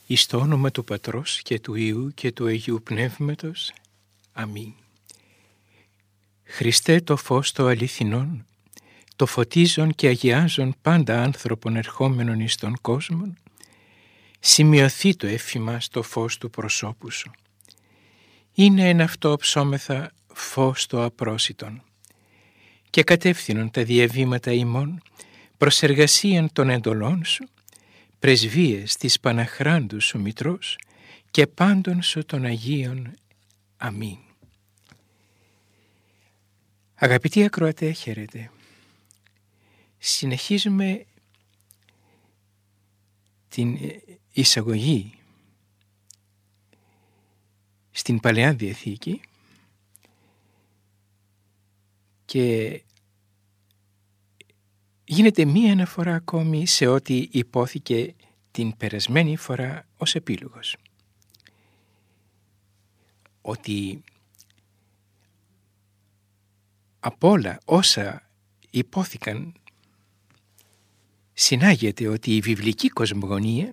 Εις το όνομα του Πατρός και του Υιού και του Αγίου Πνεύματος. Αμήν. Χριστέ, το φως το αληθινόν, το φωτίζον και αγιάζον πάντα άνθρωπον ερχόμενον εις τον κόσμο, σημειωθεί το εφημάς το φως του προσώπου σου. Είναι εν αυτό ψώμεθα φως το απρόσιτον και κατεύθυνον τα διαβήματα ημών προς εργασίαν των εντολών σου, πρεσβείες της Παναχράντου σου Μητρός και πάντων σου των Αγίων. Αμήν. Αγαπητοί ακροατέ, χαίρετε. Συνεχίζουμε την εισαγωγή στην Παλαιά Διαθήκη και γίνεται μία αναφορά ακόμη σε ό,τι υπόθηκε την περασμένη φορά ως επίλογος. Ότι από όλα όσα υπόθηκαν συνάγεται ότι η βιβλική κοσμογονία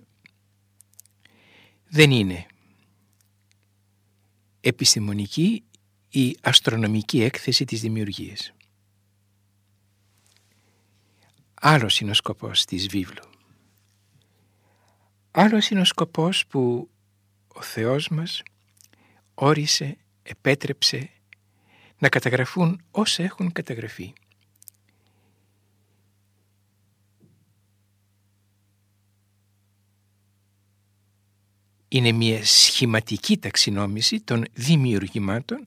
δεν είναι επιστημονική ή αστρονομική έκθεση της δημιουργίας. Άλλος είναι ο σκοπός της βίβλου. Άλλος είναι ο σκοπός που ο Θεός μας όρισε, επέτρεψε να καταγραφούν όσα έχουν καταγραφεί. Είναι μια σχηματική ταξινόμηση των δημιουργημάτων,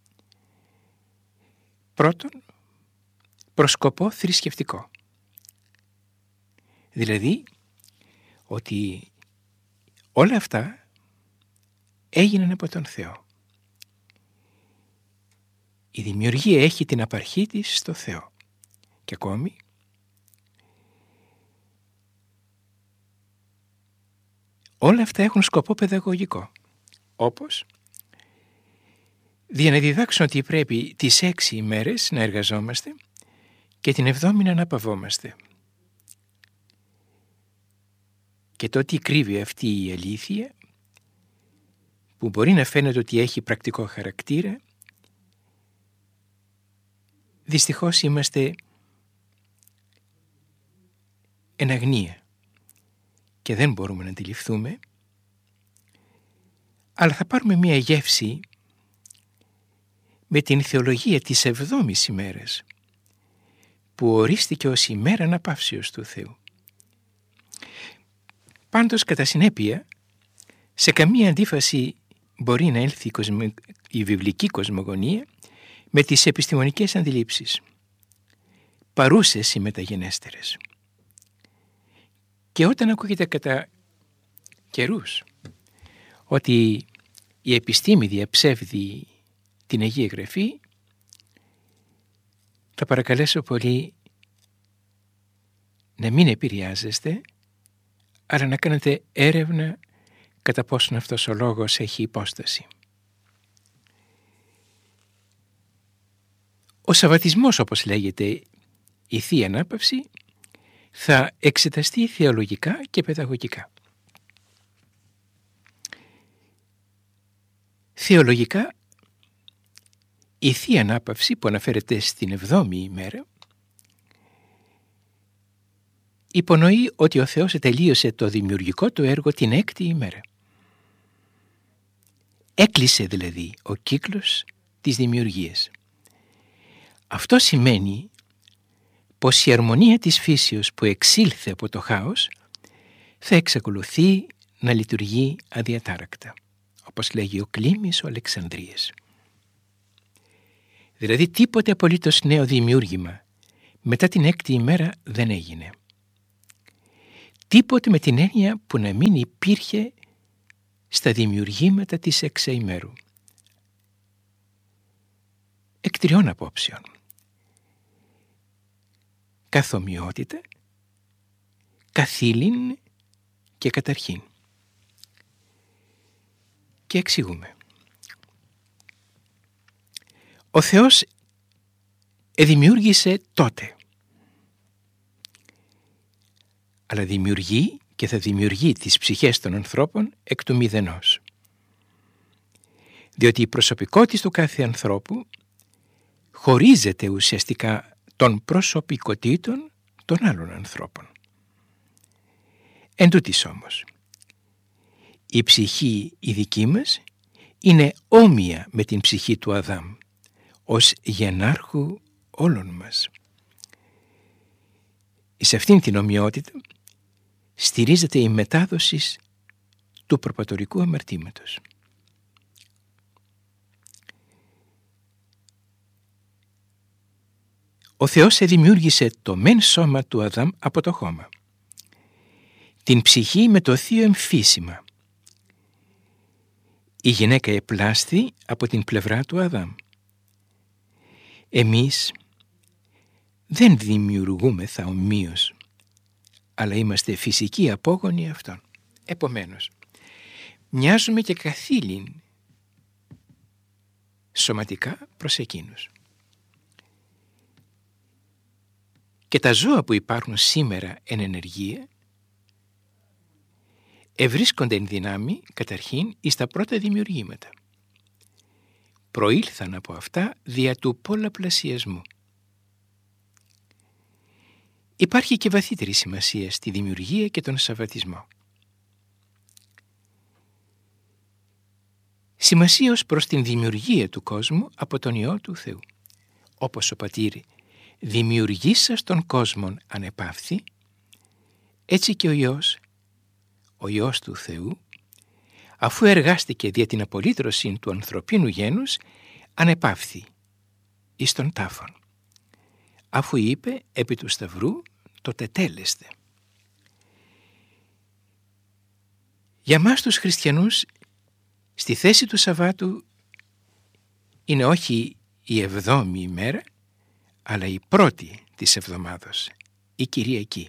πρώτον προς σκοπό θρησκευτικό. Δηλαδή ότι όλα αυτά έγιναν από τον Θεό. Η δημιουργία έχει την απαρχή της στο Θεό. Και ακόμη όλα αυτά έχουν σκοπό παιδαγωγικό, όπως για να διδάξουν ότι πρέπει τις 6 ημέρες να εργαζόμαστε και την 7η να αναπαυόμαστε. Και το τι κρύβει αυτή η αλήθεια, που μπορεί να φαίνεται ότι έχει πρακτικό χαρακτήρα, δυστυχώς είμαστε εν αγνία και δεν μπορούμε να αντιληφθούμε, αλλά θα πάρουμε μία γεύση με την θεολογία της 7ης ημέρας, που ορίστηκε ως ημέρα αναπαύσεως του Θεού. Πάντως, κατά συνέπεια, σε καμία αντίφαση μπορεί να έλθει η βιβλική κοσμογονία με τις επιστημονικές αντιλήψεις, παρούσες ή μεταγενέστερες. Και όταν ακούγεται κατά καιρούς ότι η επιστήμη διαψεύδει την Αγία Γραφή, θα παρακαλέσω πολύ να μην επηρεάζεστε, αλλά να κάνετε έρευνα κατά πόσον αυτός ο λόγος έχει υπόσταση. Ο Σαββατισμός, όπως λέγεται η Θεία Ανάπαυση, θα εξεταστεί θεολογικά και παιδαγωγικά. Θεολογικά, η Θεία Ανάπαυση που αναφέρεται στην 7η ημέρα υπονοεί ότι ο Θεός τελείωσε το δημιουργικό του έργο την 6η ημέρα. Έκλεισε δηλαδή ο κύκλος της δημιουργίας. Αυτό σημαίνει πως η αρμονία της φύσεως που εξήλθε από το χάος θα εξακολουθεί να λειτουργεί αδιατάρακτα, όπως λέγει ο Κλήμης ο Αλεξανδρίας. Δηλαδή τίποτε απολύτως νέο δημιούργημα μετά την 6η ημέρα δεν έγινε. Τίποτε με την έννοια που να μην υπήρχε στα δημιουργήματα της 6ημέρου. Εκ 3 απόψεων. Καθομοιότητα, καθήλυν και καταρχήν. Και εξηγούμε. Ο Θεός δημιούργησε τότε, αλλά δημιουργεί και θα δημιουργεί τις ψυχές των ανθρώπων εκ του μηδενός. Διότι η προσωπικότητα του κάθε ανθρώπου χωρίζεται ουσιαστικά των προσωπικότητων των άλλων ανθρώπων. Εν τούτοις όμως, η ψυχή η δική μας είναι όμοια με την ψυχή του Αδάμ, ως γενάρχου όλων μας. Σε αυτήν την ομοιότητα στηρίζεται η μετάδοση του προπατορικού αμαρτήματος. Ο Θεός δημιούργησε το μεν σώμα του Αδάμ από το χώμα, την ψυχή με το θείο εμφύσιμα. Η γυναίκα επλάσθη από την πλευρά του Αδάμ. Εμείς δεν δημιουργούμεθα ομοίως, αλλά είμαστε φυσικοί απόγονοι αυτών. Επομένως, μοιάζουμε και καθήλυν σωματικά προς εκείνους. Και τα ζώα που υπάρχουν σήμερα εν ενεργεία ευρίσκονται εν δυνάμει καταρχήν εις τα πρώτα δημιουργήματα. Προήλθαν από αυτά δια του πολλαπλασιασμού. Υπάρχει και βαθύτερη σημασία στη δημιουργία και τον σαββατισμό. Σημασία ως προς την δημιουργία του κόσμου από τον Υιό του Θεού. Όπως ο Πατήρ δημιουργήσας τον κόσμον ανεπαύθη, έτσι και ο Υιός του Θεού, αφού εργάστηκε δια την απολύτρωση του ανθρωπίνου γένους, ανεπαύθη εις τον τάφον, αφού είπε επί του Σταυρού το τετέλεστε. Για μας τους χριστιανούς, στη θέση του Σαββάτου είναι όχι η 7η ημέρα, αλλά η πρώτη της εβδομάδος, η Κυριακή.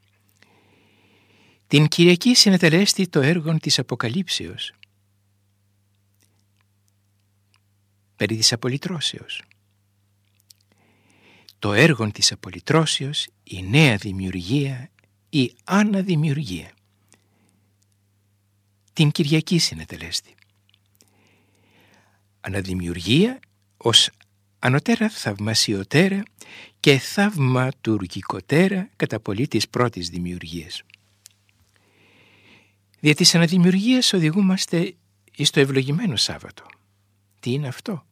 Την Κυριακή συνετελέστη το έργο της Αποκαλύψεως, περί της απολυτρώσεως. Το έργο της απολυτρώσεως, η νέα δημιουργία, η αναδημιουργία. Την Κυριακή συνετελέστη. Αναδημιουργία ως ανωτέρα θαυμασιωτέρα και θαυματουργικοτέρα κατά πολύ της πρώτης δημιουργίας. Δια της αναδημιουργίας οδηγούμαστε εις το ευλογημένο Σάββατο. Τι είναι αυτό?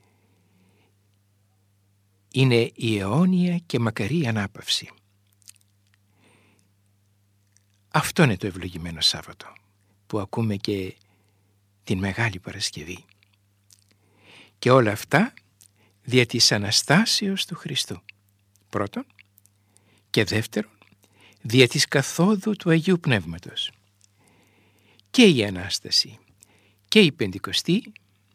Είναι η αιώνια και μακαρή ανάπαυση. Αυτό είναι το ευλογημένο Σάββατο που ακούμε και την Μεγάλη Παρασκευή. Και όλα αυτά δια της Αναστάσεως του Χριστού. Πρώτον, και δεύτερον, δια της καθόδου του Αγίου Πνεύματος. Και η Ανάσταση και η Πεντηκοστή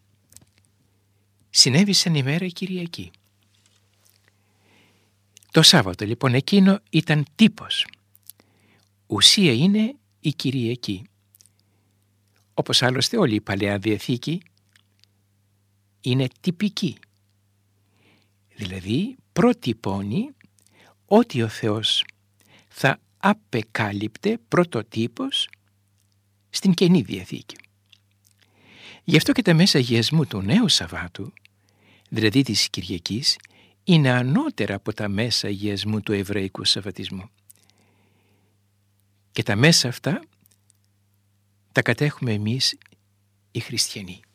συνέβησαν ημέρα Κυριακή. Το Σάββατο λοιπόν εκείνο ήταν τύπος. Ουσία είναι η Κυριακή. Όπως άλλωστε όλη η Παλαιά Διαθήκη είναι τυπική. Δηλαδή προτυπώνει ότι ο Θεός θα απεκάλυπτε πρωτοτύπος στην Καινή Διαθήκη. Γι' αυτό και τα μέσα αγιασμού του Νέου Σαββάτου, δηλαδή της Κυριακής, είναι ανώτερα από τα μέσα αγιασμού του Εβραϊκού Σαββατισμού. Και τα μέσα αυτά τα κατέχουμε εμείς οι χριστιανοί.